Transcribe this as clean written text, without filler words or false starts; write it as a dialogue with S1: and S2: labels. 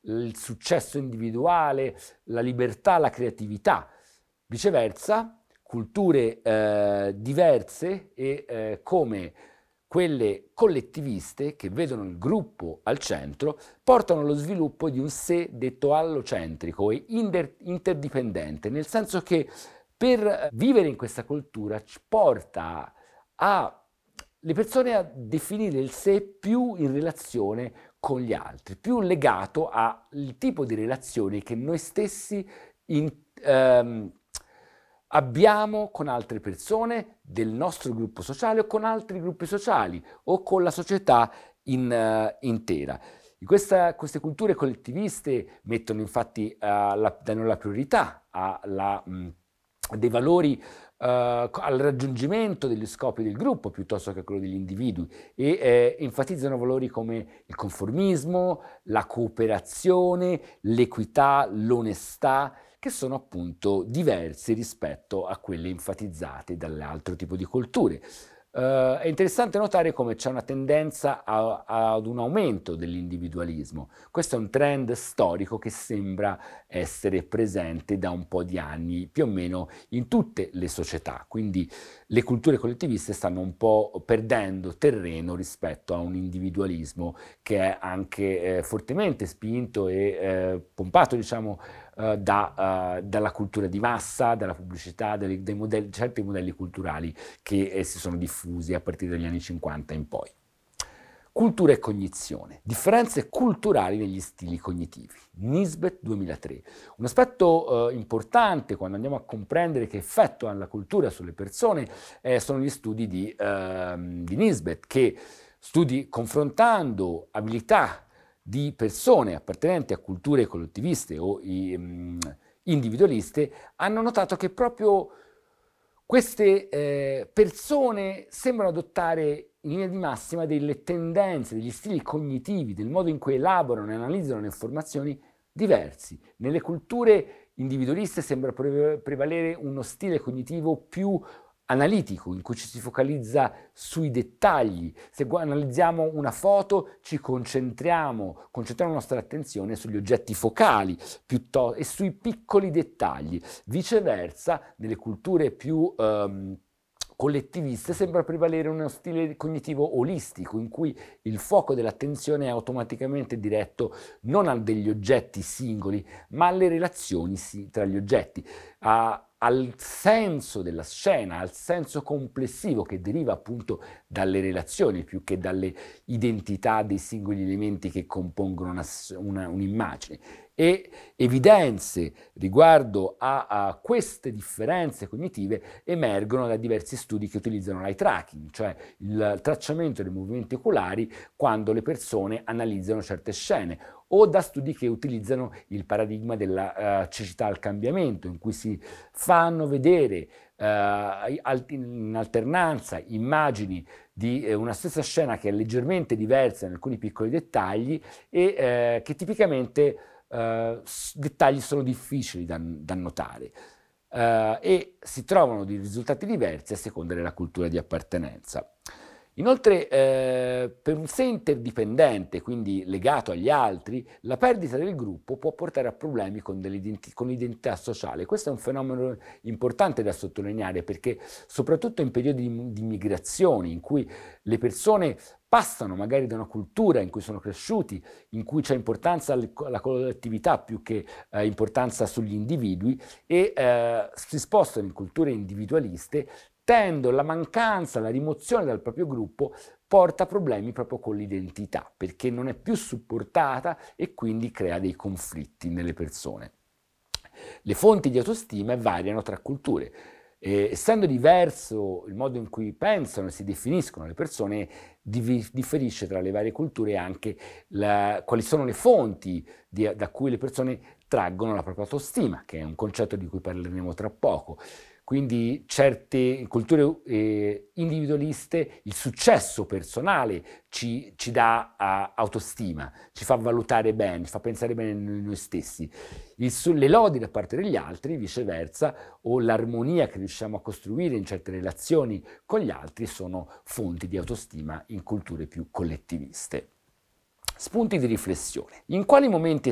S1: il successo individuale, la libertà, la creatività. Viceversa, culture diverse e come quelle collettiviste che vedono il gruppo al centro portano allo sviluppo di un sé detto allocentrico e interdipendente, nel senso che per vivere in questa cultura ci porta le persone a definire il sé più in relazione con gli altri, più legato al tipo di relazioni che noi stessi in, abbiamo con altre persone del nostro gruppo sociale o con altri gruppi sociali o con la società intera. Queste culture collettiviste mettono infatti danno la priorità dei valori al raggiungimento degli scopi del gruppo piuttosto che a quello degli individui e enfatizzano valori come il conformismo, la cooperazione, l'equità, l'onestà, che sono appunto diversi rispetto a quelle enfatizzate dall'altro tipo di culture. È interessante notare come c'è una tendenza ad un aumento dell'individualismo. Questo è un trend storico che sembra essere presente da un po' di anni, più o meno in tutte le società. Quindi le culture collettiviste stanno un po' perdendo terreno rispetto a un individualismo che è anche fortemente spinto e pompato, diciamo, dalla cultura di massa, dalla pubblicità, certi modelli culturali che si sono diffusi a partire dagli anni 50 in poi. Cultura e cognizione. Differenze culturali negli stili cognitivi. Nisbet 2003. Un aspetto importante quando andiamo a comprendere che effetto ha la cultura sulle persone sono gli studi di Nisbet, che studi confrontando abilità di persone appartenenti a culture collettiviste o individualiste, hanno notato che proprio queste persone sembrano adottare in linea di massima delle tendenze, degli stili cognitivi, del modo in cui elaborano e analizzano le informazioni diversi. Nelle culture individualiste sembra prevalere uno stile cognitivo più analitico, in cui ci si focalizza sui dettagli. Se analizziamo una foto ci concentriamo la nostra attenzione sugli oggetti focali e sui piccoli dettagli. Viceversa, nelle culture più collettiviste sembra prevalere uno stile cognitivo olistico in cui il fuoco dell'attenzione è automaticamente diretto non a degli oggetti singoli ma alle relazioni tra gli oggetti, al senso della scena, al senso complessivo che deriva appunto dalle relazioni più che dalle identità dei singoli elementi che compongono un'immagine. E evidenze riguardo a queste differenze cognitive emergono da diversi studi che utilizzano l'eye tracking, cioè il tracciamento dei movimenti oculari quando le persone analizzano certe scene, o da studi che utilizzano il paradigma della cecità al cambiamento, in cui si fanno vedere in alternanza immagini di una stessa scena che è leggermente diversa in alcuni piccoli dettagli e che tipicamente dettagli sono difficili da notare e si trovano dei risultati diversi a seconda della cultura di appartenenza. Inoltre, per un sé interdipendente, quindi legato agli altri, la perdita del gruppo può portare a problemi con l'identità sociale. Questo è un fenomeno importante da sottolineare perché soprattutto in periodi di migrazione, in cui le persone passano magari da una cultura in cui sono cresciuti, in cui c'è importanza alla collettività più che importanza sugli individui e si spostano in culture individualiste, la mancanza, la rimozione dal proprio gruppo porta problemi proprio con l'identità, perché non è più supportata e quindi crea dei conflitti nelle persone. Le fonti di autostima variano tra culture. Essendo diverso il modo in cui pensano e si definiscono le persone, differisce tra le varie culture anche quali sono le fonti da cui le persone traggono la propria autostima, che è un concetto di cui parleremo tra poco. Quindi certe culture individualiste, il successo personale ci dà autostima, ci fa valutare bene, ci fa pensare bene noi stessi. Le lodi da parte degli altri, viceversa, o l'armonia che riusciamo a costruire in certe relazioni con gli altri sono fonti di autostima in culture più collettiviste. Spunti di riflessione. In quali momenti